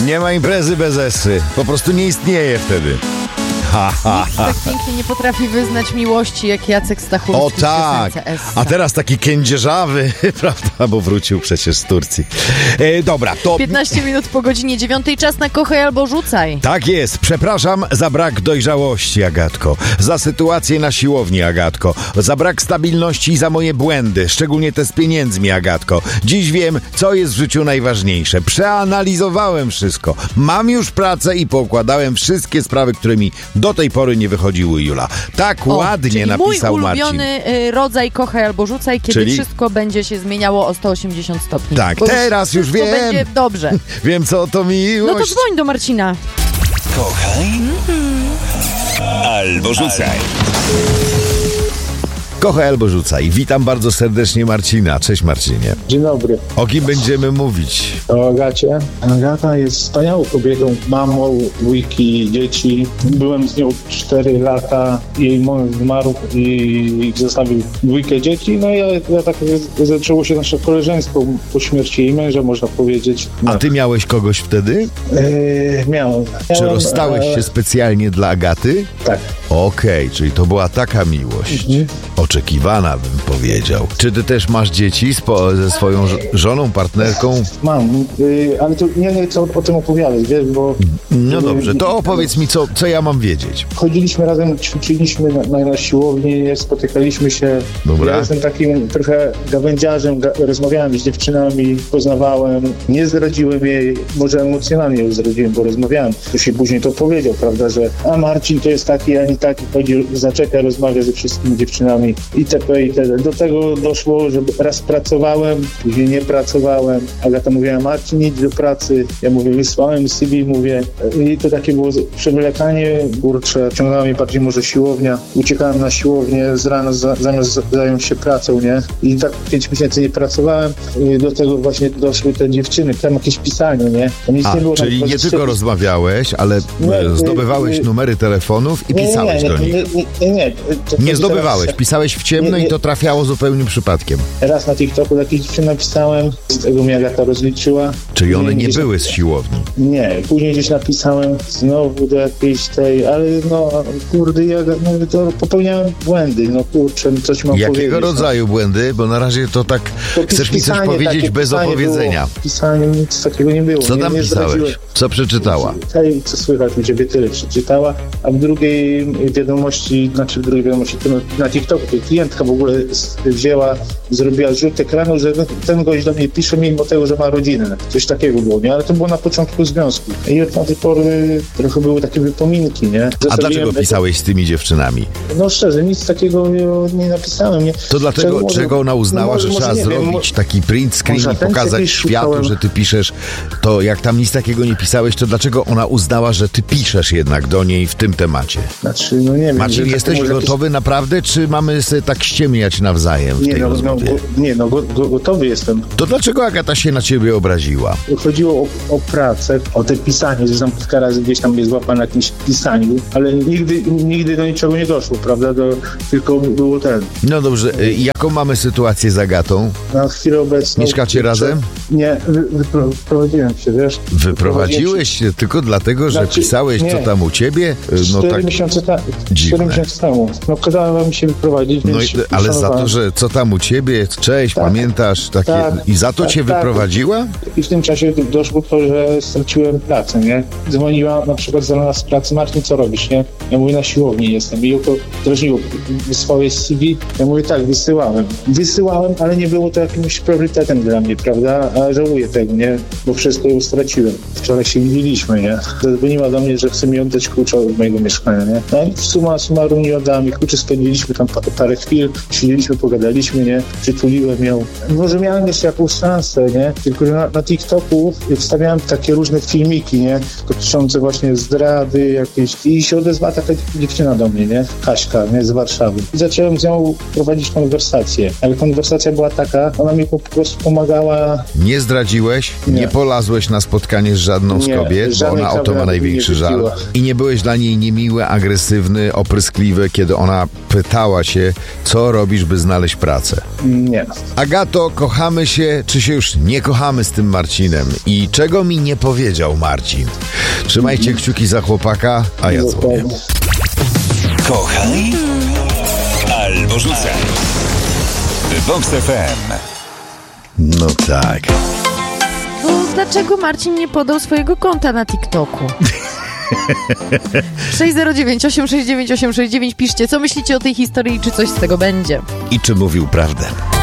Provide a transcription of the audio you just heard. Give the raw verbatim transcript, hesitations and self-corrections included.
Nie ma imprezy bez Essy. Po prostu nie istnieje wtedy. Ha, ha, Nikt ha. tak pięknie nie potrafi wyznać miłości jak Jacek Stachurski. O tak, a teraz taki kędzierzawy, prawda, bo wrócił przecież z Turcji. E, dobra, to... piętnaście minut po godzinie dziewiątej, czas na kochaj albo rzucaj. Tak jest, przepraszam za brak dojrzałości, Agatko, za sytuację na siłowni, Agatko, za brak stabilności i za moje błędy, szczególnie te z pieniędzmi, Agatko. Dziś wiem, co jest w życiu najważniejsze. Przeanalizowałem wszystko. Mam już pracę i poukładałem wszystkie sprawy, które mi do tej pory nie wychodziły, Jula. Tak O, ładnie czyli napisał mój Marcin. ulubiony y, rodzaj kochaj albo rzucaj, kiedy Czyli? wszystko będzie się zmieniało o sto osiemdziesiąt stopni. Tak, Bo teraz już wszystko wiem. będzie dobrze. Wiem, co to miłość. No to dzwoń do Marcina. Kochaj albo rzucaj. Kochaj albo rzucaj. Witam bardzo serdecznie Marcina. Cześć, Marcinie. Dzień dobry. O kim będziemy mówić? O Agacie. Agata jest wspaniałą kobietą, mamą dwójki dzieci. Byłem z nią cztery lata. Jej mąż zmarł i zostawił dwójkę dzieci. No i ja, ja tak zaczęło się nasze koleżeństwo po śmierci jej męża, można powiedzieć. No. A ty miałeś kogoś wtedy? Yy, miałem. Czy miałem, rozstałeś e, się specjalnie dla Agaty? Tak. Okej, czyli to była taka miłość. Mhm. Oczekiwana, bym powiedział. Czy ty też masz dzieci spo, ze swoją ż- żoną, partnerką? Mam, yy, ale to nie wiem, co o tym opowiadać, wiesz, bo... No dobrze, to opowiedz mi, co, co ja mam wiedzieć. Chodziliśmy razem, ćwiczyliśmy na, na, na siłowni, spotykaliśmy się. Dobra. Ja jestem takim trochę gawędziarzem, ga, rozmawiałem z dziewczynami, poznawałem, nie zdradziłem jej, może emocjonalnie ją zdradziłem, bo rozmawiałem. Ktoś jej później to powiedział, prawda, że a Marcin to jest taki, a nie taki, chodzi, zaczeka, rozmawia ze wszystkimi dziewczynami itp. itd. Do tego doszło, że raz pracowałem, później nie pracowałem. Agata mówiła, Marcin, idź do pracy. Ja mówię, wysłałem C V, mówię. I to takie było przewlekanie, kurczę, ciągnęła mnie bardziej może siłownia. Uciekałem na siłownię z rana za, zamiast zająć się pracą, nie? I tak pięć miesięcy nie pracowałem. I do tego właśnie doszły te dziewczyny. Tam jakieś pisanie, nie? Tam nic A, nie było, tam czyli nie dwadzieścia tylko rozmawiałeś, ale Nie, e, zdobywałeś nie, numery telefonów i nie, pisałeś nie, do nie, nich. Nie, nie, nie, nie. To Nie chodzi zdobywałeś, teraz- pisałeś w ciemno Nie, nie. i to trafiało zupełnie przypadkiem. Raz na TikToku takich dziewczyn napisałem, z tego mnie Agata rozliczyła. Czyli one Później nie gdzieś- były z siłowni. Nie, później gdzieś napisałem znowu do jakiejś tej, ale no kurde, ja no, to popełniałem błędy, no kurczę, coś mam powiedzieć. Jakiego no. rodzaju błędy? Bo na razie to tak To chcesz mi coś pisanie powiedzieć takie, bez pisanie opowiedzenia. Było, pisanie, nic takiego nie było. Co nie, tam nie pisałeś? zdradziłem. Co przeczytała? Hej, co słychać, u ciebie tyle przeczytała, a w drugiej wiadomości, znaczy w drugiej wiadomości, to na TikToku to klientka w ogóle wzięła, zrobiła rzut ekranu, że ten gość do mnie pisze mimo tego, że ma rodzinę. Coś takiego było, nie? Ale to było na początku związku. I od tamtej pory trochę były takie wypominki, nie? A Zostawiłem dlaczego te- pisałeś z tymi dziewczynami? No szczerze, nic takiego nie, nie napisałem, nie? To dlatego, Czego może- czego ona uznała, no może- że może trzeba nie wiem, zrobić mo- taki print screen może i pokazać atencję światu, szukałem. że ty piszesz, to jak tam nic takiego nie pisałeś, to dlaczego ona uznała, że ty piszesz jednak do niej w tym temacie? Znaczy, no nie wiem. Marcin, że jesteś tak może gotowy naprawdę, czy mamy sobie tak ściemniać nawzajem w Nie, tej no, no, rozmowie? go, nie, no go, go, gotowy jestem. To dlaczego Agata się na ciebie obraziła? Chodziło o, o pracę, o te pisanie, że tam kilka razy gdzieś tam mnie złapał na jakimś pisaniu, ale nigdy, nigdy do niczego nie doszło, prawda? Do, tylko było ten. No dobrze, y, jaką mamy sytuację z Agatą? Na chwilę obecną... Mieszkacie razem? Nie, wy, wypro, wyprowadziłem się, wiesz? Wyprowadziłeś się tylko dlatego, że Znaczy, pisałeś, nie. co tam u ciebie? Y, No Cztery tak. miesiące, ta, Dziwne. cztery miesiące temu. No kazała mi się wyprowadzić, No więc i, ale za to, szanowałem. że co tam u ciebie, cześć, Tak. pamiętasz, takie, Tak. i za to Tak, cię tak. wyprowadziła? I w tym czasie doszło to, że straciłem pracę, nie? Dzwoniła na przykład za nas z pracy, Marcin, co robisz, nie? Ja mówię, na siłowni jestem. I ją to drażniło. Wysłałeś C V? Ja mówię, tak, wysyłałem. Wysyłałem, ale nie było to jakimś priorytetem dla mnie, prawda? A żałuję tego, nie? Bo wszystko ją straciłem. Wczoraj się widzieliśmy, nie? Zadzwoniła do mnie, że chce mi oddać klucze od mojego mieszkania, nie? No i suma summarum nie oddała mi kluczy, spędziliśmy tam pa- parę chwil, siedzieliśmy, pogadaliśmy, nie? Przytuliłem ją. Może miałem jeszcze jakąś szansę, nie? Tylko, że na, na TikToku wstawiałem takie różne filmiki, nie? Dotyczące właśnie zdrady jakieś. I się odezwała taka dziewczyna do mnie, nie? Kaśka, nie? Z Warszawy. I zacząłem z nią prowadzić konwersację. Ale konwersacja była taka, ona mi po prostu pomagała. Nie Nie zdradziłeś, nie, Nie. polazłeś na spotkanie z żadną z Nie, kobiet, bo żadnej ona o to ma kamery największy nie żal. wrzuciła. I nie byłeś dla niej niemiły, agresywny, opryskliwy, kiedy ona pytała się, co robisz, by znaleźć pracę. Nie. Agato, kochamy się, czy się już nie kochamy z tym Marcinem? I czego mi nie powiedział Marcin? Trzymajcie kciuki za chłopaka, a ja dzwonię. Dokładnie. Kochaj albo rzucaj. Vox F M. No tak. To dlaczego Marcin nie podał swojego konta na TikToku? sześć zero dziewięć osiem sześć dziewięć osiem sześć dziewięć. Piszcie, co myślicie o tej historii i czy coś z tego będzie. I czy mówił prawdę?